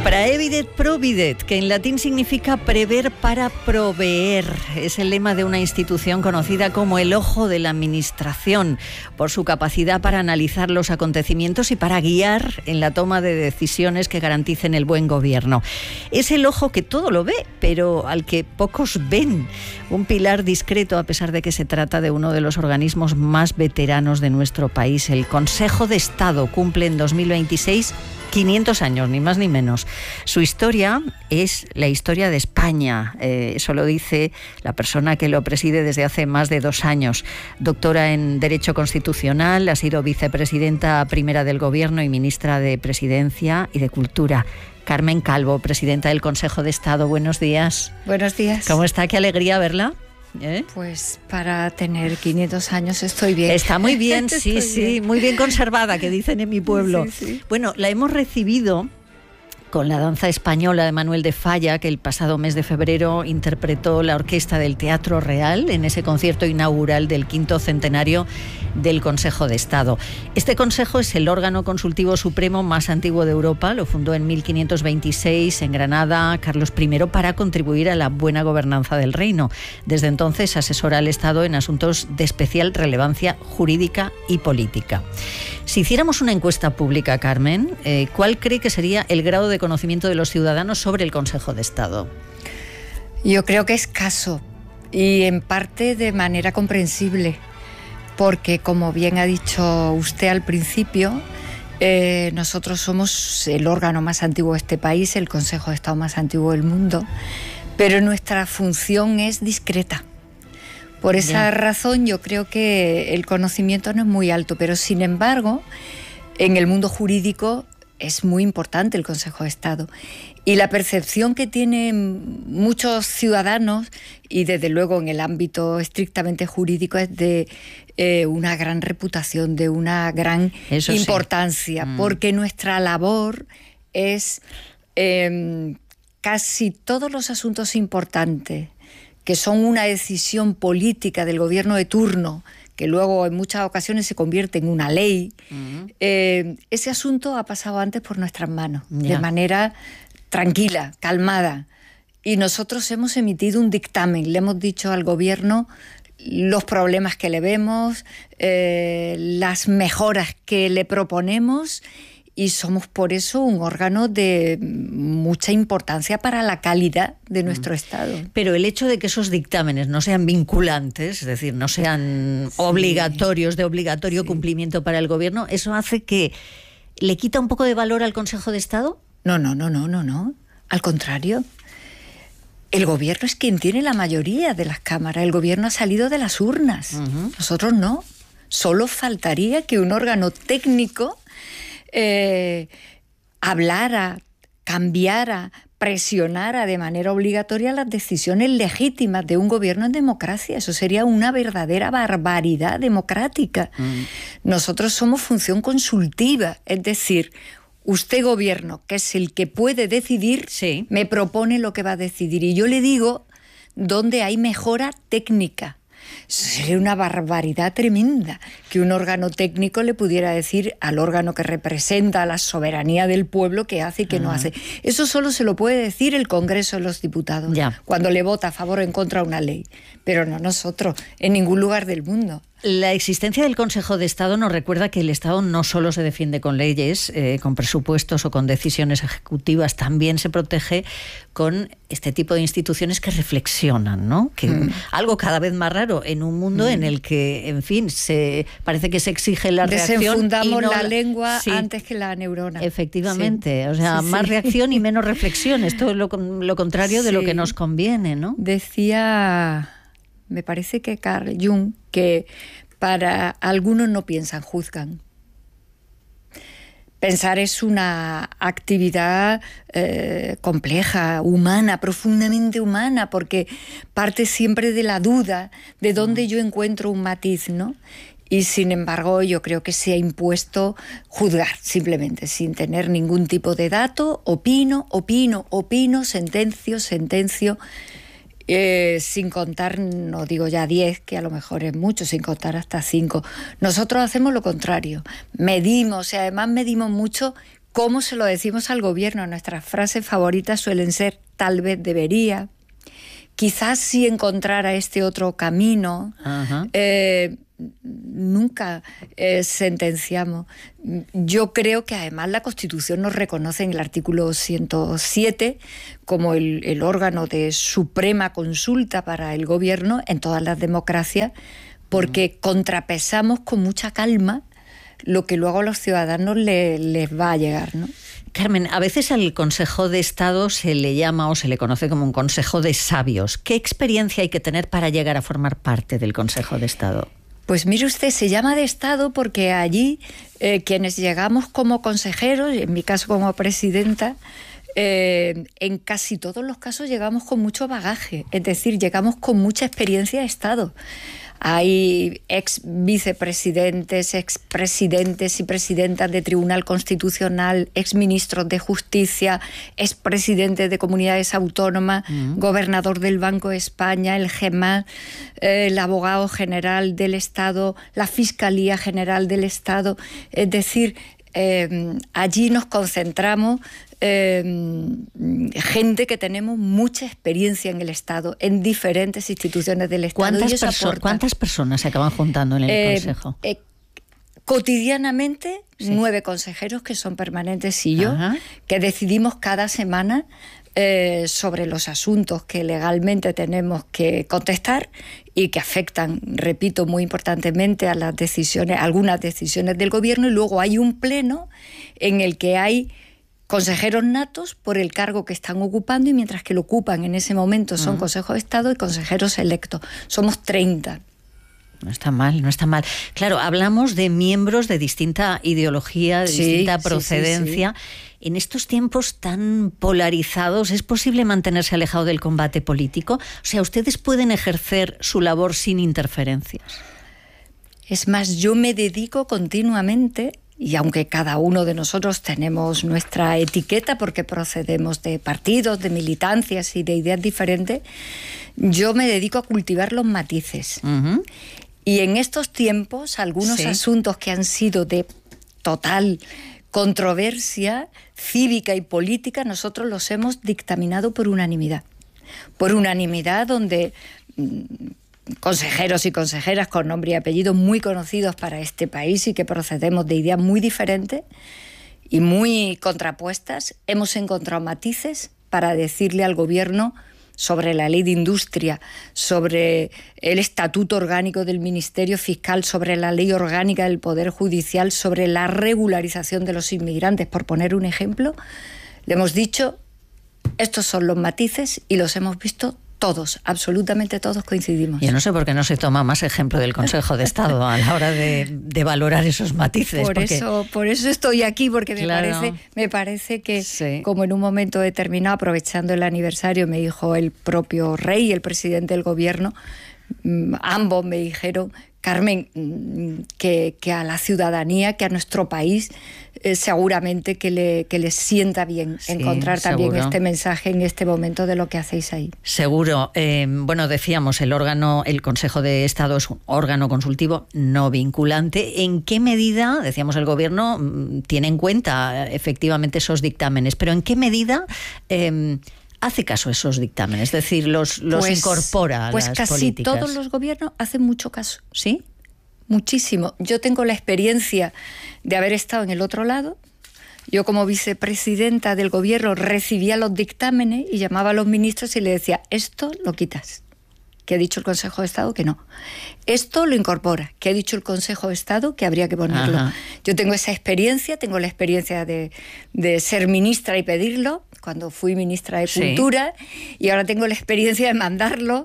Praevidet providet, que en latín significa prever para proveer. Es el lema de una institución conocida como el ojo de la administración, por su capacidad para analizar los acontecimientos y para guiar en la toma de decisiones que garanticen el buen gobierno. Es el ojo que todo lo ve, pero al que pocos ven. Un pilar discreto, a pesar de que se trata de uno de los organismos más veteranos de nuestro país. El Consejo de Estado cumple en 2026 500 años, ni más ni menos. Su historia es la historia de España. Eso lo dice la persona que lo preside desde hace más de 2 años. Doctora en Derecho Constitucional, ha sido vicepresidenta primera del Gobierno y ministra de Presidencia y de Cultura. Carmen Calvo, presidenta del Consejo de Estado. Buenos días. Buenos días. ¿Cómo está? Qué alegría verla. Pues para tener 500 años estoy bien. Está muy bien, sí, muy bien conservada, que dicen en mi pueblo. Sí. Bueno, la hemos recibido con la danza española de Manuel de Falla, que el pasado mes de febrero interpretó la orquesta del Teatro Real en ese concierto inaugural del 5º centenario del Consejo de Estado. Este consejo es el órgano consultivo supremo más antiguo de Europa. Lo fundó en 1526 en Granada Carlos I para contribuir a la buena gobernanza del reino. Desde entonces asesora al Estado en asuntos de especial relevancia jurídica y política. Si hiciéramos una encuesta pública, Carmen, ¿cuál cree que sería el grado de conocimiento de los ciudadanos sobre el Consejo de Estado? Yo creo que escaso y en parte de manera comprensible, porque como bien ha dicho usted al principio, nosotros somos el órgano más antiguo de este país, el Consejo de Estado más antiguo del mundo, pero nuestra función es discreta. Por esa razón yo creo que el conocimiento no es muy alto, pero sin embargo, en el mundo jurídico es muy importante el Consejo de Estado. Y la percepción que tienen muchos ciudadanos, y desde luego en el ámbito estrictamente jurídico, es de una gran reputación, de una gran importancia, porque nuestra labor es casi todos los asuntos importantes, que son una decisión política del gobierno de turno, que luego en muchas ocasiones se convierte en una ley, ese asunto ha pasado antes por nuestras manos, de manera tranquila, calmada. Y nosotros hemos emitido un dictamen, le hemos dicho al gobierno los problemas que le vemos, las mejoras que le proponemos, y somos por eso un órgano de mucha importancia para la calidad de nuestro Estado. Pero el hecho de que esos dictámenes no sean vinculantes, es decir, no sean obligatorios, de obligatorio cumplimiento para el gobierno, ¿eso hace que le quita un poco de valor al Consejo de Estado? No. Al contrario. El gobierno es quien tiene la mayoría de las cámaras. El gobierno ha salido de las urnas. Nosotros no. Solo faltaría que un órgano técnico hablara, cambiara, presionara de manera obligatoria las decisiones legítimas de un gobierno en democracia. Eso sería una verdadera barbaridad democrática. Nosotros somos función consultiva, es decir, usted gobierno, que es el que puede decidir, me propone lo que va a decidir y yo le digo dónde hay mejora técnica. Sería una barbaridad tremenda que un órgano técnico le pudiera decir al órgano que representa la soberanía del pueblo qué hace y qué no hace. Eso solo se lo puede decir el Congreso de los Diputados, cuando le vota a favor o en contra una ley, pero no nosotros, en ningún lugar del mundo. La existencia del Consejo de Estado nos recuerda que el Estado no solo se defiende con leyes, con presupuestos o con decisiones ejecutivas, también se protege con este tipo de instituciones que reflexionan, ¿no? Que algo cada vez más raro en un mundo en el que, en fin, parece que se exige la reacción. Desenfundamos la lengua antes que la neurona. Efectivamente, o sea, más reacción y menos reflexión. Esto es lo contrario de lo que nos conviene, ¿no? Decía, me parece que Carl Jung, que para algunos no piensan, juzgan. Pensar es una actividad compleja, humana, profundamente humana, porque parte siempre de la duda de dónde yo encuentro un matiz, ¿no? Y sin embargo yo creo que se ha impuesto juzgar, simplemente, sin tener ningún tipo de dato. Opino, sentencio. Sin contar, no digo ya 10, que a lo mejor es mucho, sin contar hasta 5. Nosotros hacemos lo contrario, medimos, y además medimos mucho ¿Cómo se lo decimos al gobierno? Nuestras frases favoritas suelen ser tal vez debería, quizás si encontrara este otro camino. Nunca sentenciamos. Yo creo que además la Constitución nos reconoce en el artículo 107 como el órgano de suprema consulta para el gobierno en todas las democracias, porque contrapesamos con mucha calma lo que luego a los ciudadanos les va a llegar, ¿no? Carmen, a veces al Consejo de Estado se le llama o se le conoce como un consejo de sabios. ¿Qué experiencia hay que tener para llegar a formar parte del Consejo de Estado? Pues mire usted, se llama de Estado porque allí quienes llegamos como consejeros, en mi caso como presidenta, en casi todos los casos llegamos con mucho bagaje, es decir, llegamos con mucha experiencia de Estado. Hay ex vicepresidentes, expresidentes y presidentas de Tribunal Constitucional, ex ministros de Justicia, ex presidentes de comunidades autónomas, gobernador del Banco de España, el GEMAS, el abogado general del Estado, la Fiscalía General del Estado. Es decir, allí nos concentramos gente que tenemos mucha experiencia en el Estado, en diferentes instituciones del Estado. ¿Cuántas personas se acaban juntando en el Consejo? Cotidianamente, 9 consejeros que son permanentes y yo, que decidimos cada semana sobre los asuntos que legalmente tenemos que contestar y que afectan, repito, muy importantemente a las decisiones, algunas decisiones del gobierno, y luego hay un pleno en el que hay consejeros natos por el cargo que están ocupando, y mientras que lo ocupan en ese momento son Consejo de Estado y consejeros electos. Somos 30. No está mal, no está mal. Claro, hablamos de miembros de distinta ideología, de distinta procedencia. Sí. En estos tiempos tan polarizados, ¿es posible mantenerse alejado del combate político? O sea, ¿ustedes pueden ejercer su labor sin interferencias? Es más, yo me dedico continuamente, y aunque cada uno de nosotros tenemos nuestra etiqueta porque procedemos de partidos, de militancias y de ideas diferentes, yo me dedico a cultivar los matices. Y en estos tiempos, algunos asuntos que han sido de total controversia cívica y política, nosotros los hemos dictaminado por unanimidad. Por unanimidad, donde consejeros y consejeras con nombre y apellido muy conocidos para este país y que procedemos de ideas muy diferentes y muy contrapuestas, hemos encontrado matices para decirle al gobierno sobre la ley de industria, sobre el estatuto orgánico del Ministerio Fiscal, sobre la ley orgánica del Poder Judicial, sobre la regularización de los inmigrantes, por poner un ejemplo. Le hemos dicho, estos son los matices, y los hemos visto todos, absolutamente todos coincidimos. Yo no sé por qué no se toma más ejemplo del Consejo de Estado a la hora de valorar esos matices. Por eso estoy aquí, porque me parece que como en un momento determinado, aprovechando el aniversario, me dijo el propio rey, el presidente del gobierno, ambos me dijeron, Carmen, que a la ciudadanía, que a nuestro país, seguramente que les sienta bien encontrar también este mensaje en este momento de lo que hacéis ahí. Seguro. Bueno, decíamos, el Consejo de Estado es un órgano consultivo no vinculante. ¿En qué medida, decíamos, el Gobierno tiene en cuenta efectivamente esos dictámenes, pero en qué medida hace caso a esos dictámenes? Es decir, los incorpora a las políticas. Pues casi todos los gobiernos hacen mucho caso. ¿Sí? Muchísimo. Yo tengo la experiencia de haber estado en el otro lado. Yo, como vicepresidenta del gobierno, recibía los dictámenes y llamaba a los ministros y le decía, esto lo quitas, que ha dicho el Consejo de Estado que no. Esto lo incorpora, que ha dicho el Consejo de Estado que habría que ponerlo. Yo tengo esa experiencia, tengo la experiencia de ser ministra y pedirlo, cuando fui ministra de Cultura, y ahora tengo la experiencia de mandarlo.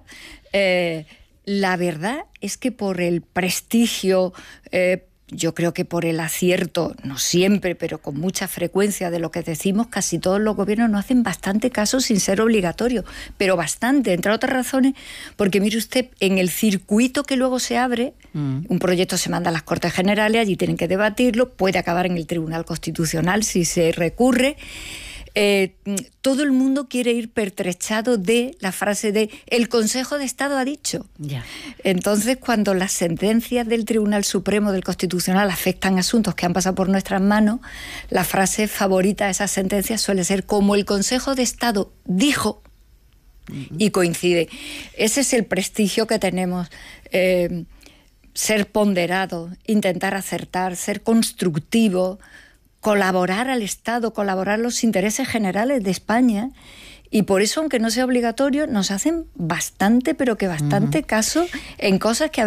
La verdad es que por el prestigio, yo creo que por el acierto, no siempre, pero con mucha frecuencia de lo que decimos, casi todos los gobiernos nos hacen bastante caso sin ser obligatorio, pero bastante, entre otras razones, porque mire usted, en el circuito que luego se abre, un proyecto se manda a las Cortes Generales, allí tienen que debatirlo, puede acabar en el Tribunal Constitucional si se recurre. todo el mundo quiere ir pertrechado de la frase de el Consejo de Estado ha dicho. Ya. Entonces, cuando las sentencias del Tribunal Supremo del Constitucional afectan asuntos que han pasado por nuestras manos, la frase favorita de esas sentencias suele ser como el Consejo de Estado dijo, y coincide. Ese es el prestigio que tenemos. Ser ponderado, intentar acertar, ser constructivo, colaborar al Estado, colaborar los intereses generales de España. Y por eso, aunque no sea obligatorio, nos hacen bastante, pero que bastante caso en cosas que a veces